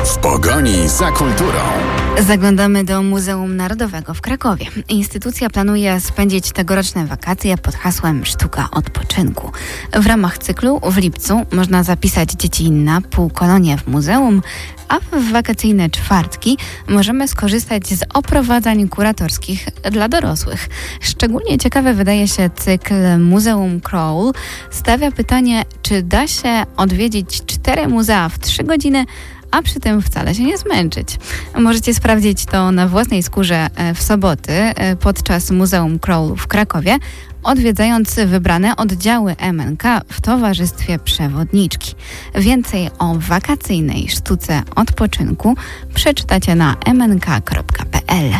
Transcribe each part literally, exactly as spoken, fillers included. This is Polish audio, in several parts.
W pogoni za kulturą. Zaglądamy do Muzeum Narodowego w Krakowie. Instytucja planuje spędzić tegoroczne wakacje pod hasłem Sztuka Odpoczynku. W ramach cyklu w lipcu można zapisać dzieci na półkolonie w muzeum, a w wakacyjne czwartki możemy skorzystać z oprowadzań kuratorskich dla dorosłych. Szczególnie ciekawy wydaje się cykl Muzeum Crawl. Stawia pytanie, czy da się odwiedzić cztery muzea w trzy godziny, a przy tym wcale się nie zmęczyć. Możecie sprawdzić to na własnej skórze w soboty podczas Muzeum Crawl w Krakowie, odwiedzając wybrane oddziały M N K w towarzystwie przewodniczki. Więcej o wakacyjnej sztuce odpoczynku przeczytacie na m n k kropka p l.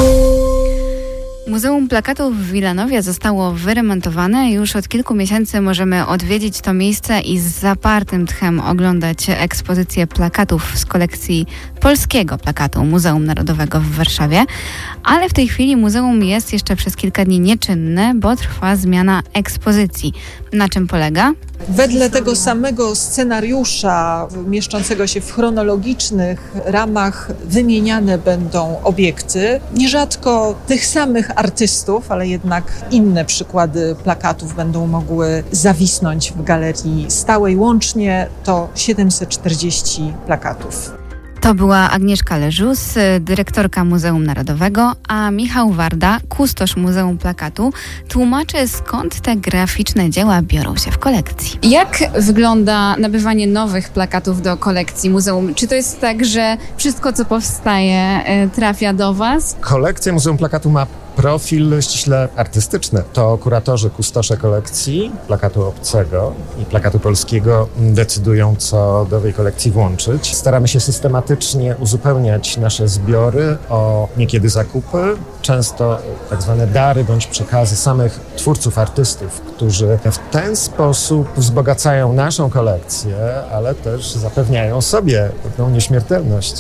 Muzeum Plakatów w Wilanowie zostało wyremontowane. Już od kilku miesięcy możemy odwiedzić to miejsce i z zapartym tchem oglądać ekspozycję plakatów z kolekcji polskiego plakatu Muzeum Narodowego w Warszawie. Ale w tej chwili muzeum jest jeszcze przez kilka dni nieczynne, bo trwa zmiana ekspozycji. Na czym polega? Wedle tego samego scenariusza mieszczącego się w chronologicznych ramach wymieniane będą obiekty, nierzadko tych samych artystów, ale jednak inne przykłady plakatów będą mogły zawisnąć w galerii stałej. Łącznie to siedemset czterdzieści plakatów. To była Agnieszka Leżus, dyrektorka Muzeum Narodowego, a Michał Warda, kustosz Muzeum Plakatu, tłumaczy, skąd te graficzne dzieła biorą się w kolekcji. Jak wygląda nabywanie nowych plakatów do kolekcji muzeum? Czy to jest tak, że wszystko, co powstaje, trafia do Was? Kolekcja Muzeum Plakatu ma profil ściśle artystyczny. To kuratorzy, kustosze kolekcji plakatu obcego i plakatu polskiego decydują, co do tej kolekcji włączyć. Staramy się systematycznie uzupełniać nasze zbiory o niekiedy zakupy, często tak zwane dary bądź przekazy samych twórców, artystów, którzy w ten sposób wzbogacają naszą kolekcję, ale też zapewniają sobie pewną nieśmiertelność.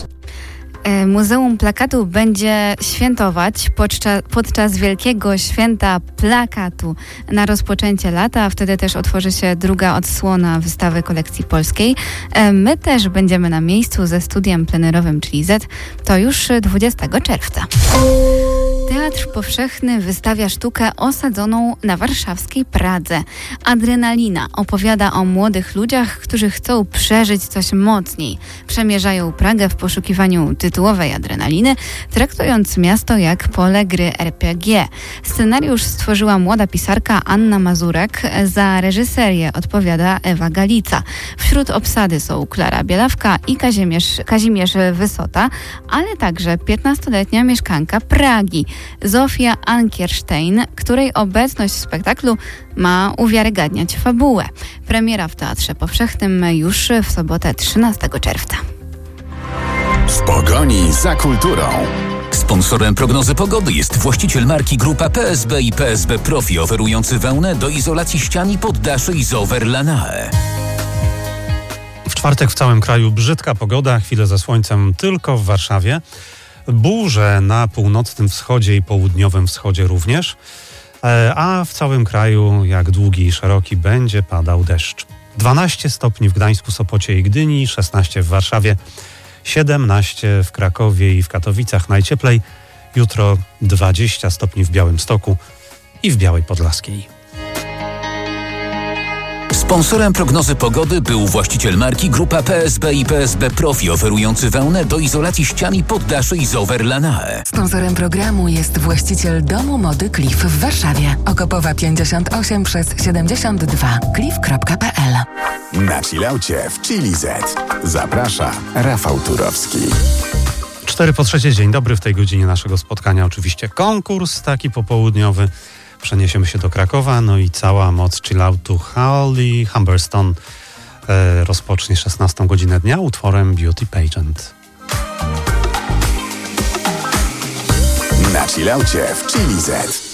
Muzeum Plakatu będzie świętować podczas, podczas Wielkiego Święta Plakatu na rozpoczęcie lata. Wtedy też otworzy się druga odsłona wystawy kolekcji polskiej. My też będziemy na miejscu ze studiem plenerowym, czyli Z. To już dwudziestego czerwca. Teatr Powszechny wystawia sztukę osadzoną na warszawskiej Pradze. Adrenalina opowiada o młodych ludziach, którzy chcą przeżyć coś mocniej. Przemierzają Pragę w poszukiwaniu tytułowej adrenaliny, traktując miasto jak pole gry R P G. Scenariusz stworzyła młoda pisarka Anna Mazurek. Za reżyserię odpowiada Ewa Galica. Wśród obsady są Klara Bielawka i Kazimierz, Kazimierz Wysota, ale także piętnastoletnia mieszkanka Pragi, Zofia Ankierstein, której obecność w spektaklu ma uwiarygadniać fabułę. Premiera w Teatrze Powszechnym już w sobotę trzynastego czerwca. W pogoni za kulturą. Sponsorem prognozy pogody jest właściciel marki Grupa P S B i P S B Profi, oferujący wełnę do izolacji ścian i poddaszy Isover Lanae. W czwartek w całym kraju brzydka pogoda, chwilę ze słońcem tylko w Warszawie. Burze na północnym wschodzie i południowym wschodzie również, a w całym kraju, jak długi i szeroki, będzie padał deszcz. dwanaście stopni w Gdańsku, Sopocie i Gdyni, szesnaście w Warszawie, siedemnaście w Krakowie i w Katowicach najcieplej. Jutro dwadzieścia stopni w Białymstoku i w Białej Podlaskiej. Sponsorem prognozy pogody był właściciel marki Grupa P S B i P S B Profi, oferujący wełnę do izolacji ścian i poddaszy Isover Lanae. Sponsorem programu jest właściciel domu mody Cliff w Warszawie. Okopowa pięćdziesiąt osiem przez siedemdziesiąt dwa. cliff kropka p l. Na chillaucie w Chili Z. Zaprasza Rafał Turowski. Cztery po trzecie, dzień dobry. W tej godzinie naszego spotkania oczywiście konkurs taki popołudniowy. Przeniesiemy się do Krakowa, no i cała moc chilloutu Holly Humberstone e, rozpocznie szesnastą godzinę dnia utworem Beauty Pageant. Na chillaucie w Chili Z.